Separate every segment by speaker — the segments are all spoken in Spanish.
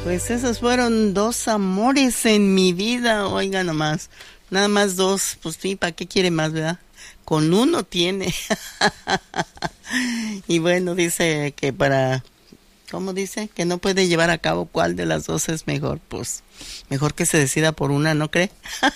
Speaker 1: Pues esos fueron dos amores en mi vida, oiga nomás. Nada más dos, pues sí, ¿para qué quiere más, verdad? Con uno tiene. Y bueno, dice que ¿cómo dice? Que no puede llevar a cabo cuál de las dos es mejor. Pues mejor que se decida por una, ¿no cree?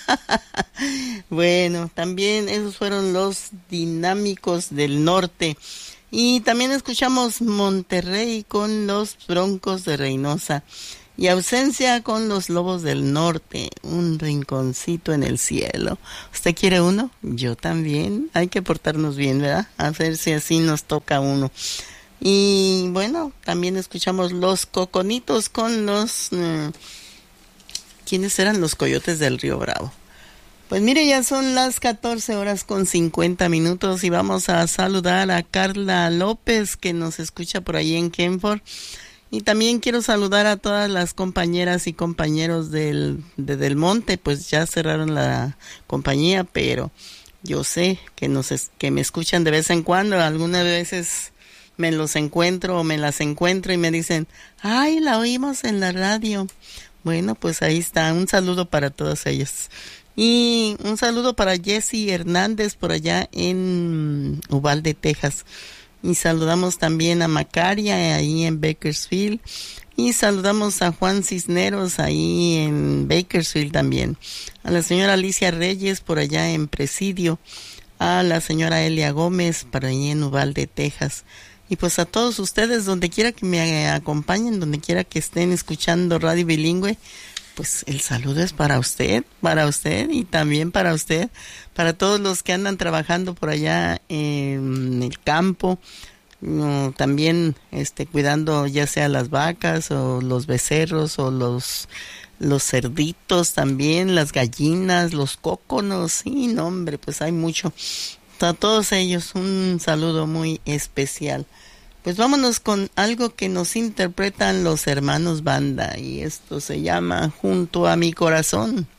Speaker 1: Bueno, también esos fueron los Dinámicos del Norte. Y también escuchamos Monterrey con los Broncos de Reynosa. Y Ausencia con los Lobos del Norte. Un rinconcito en el cielo. ¿Usted quiere uno? Yo también. Hay que portarnos bien, ¿verdad? A ver si así nos toca uno. Y bueno, también escuchamos Los Coconitos con los... ¿quiénes eran? Los Coyotes del Río Bravo. Pues mire, ya son las 14:50 y vamos a saludar a Carla López, que nos escucha por ahí en Kenford. Y también quiero saludar a todas las compañeras y compañeros de Del Monte. Pues ya cerraron la compañía, pero yo sé que me escuchan de vez en cuando. Algunas veces me los encuentro o me las encuentro y me dicen, ay, la oímos en la radio. Bueno, pues ahí está. Un saludo para todos ellos. Y un saludo para Jessy Hernández por allá en Uvalde, Texas. Y saludamos también a Macaria ahí en Bakersfield. Y saludamos a Juan Cisneros ahí en Bakersfield también. A la señora Alicia Reyes por allá en Presidio. A la señora Elia Gómez por ahí en Uvalde, Texas. Y pues a todos ustedes, donde quiera que me acompañen, donde quiera que estén escuchando Radio Bilingüe, pues el saludo es para usted y también para usted, para todos los que andan trabajando por allá en el campo, también cuidando ya sea las vacas o los becerros o los cerditos también, las gallinas, los cóconos, sí, no hombre, pues hay mucho. A todos ellos un saludo muy especial. Pues vámonos con algo que nos interpretan los hermanos Banda y esto se llama Junto a mi corazón.